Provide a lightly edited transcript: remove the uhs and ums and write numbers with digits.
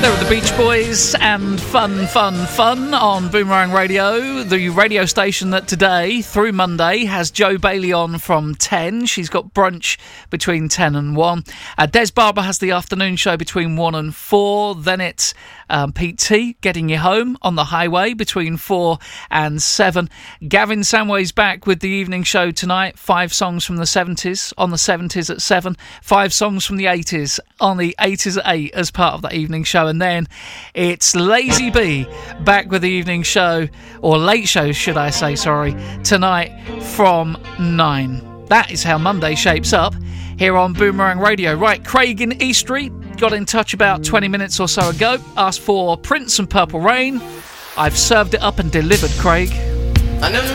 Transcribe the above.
There are the Beach Boys and Fun, Fun, Fun on Boomerang Radio, the radio station that today, through Monday, has Joe Bailey on from 10. She's got brunch between 10 and 1. Des Barber has the afternoon show between 1 and 4. Then it's Pete T getting you home on the highway between 4 and 7. Gavin Samway's back with the evening show tonight. 5 songs from the 70s on the 70s at 7. 5 songs from the 80s on the 80s at 8 as part of that evening show. And then it's Lazy B back with the evening show, or late show should I say, sorry, tonight from 9. That is how Monday shapes up here on Boomerang Radio. Right, Craig in East Street got in touch about 20 minutes or so ago, asked for Prince and Purple Rain. I've served it up and delivered, Craig. I never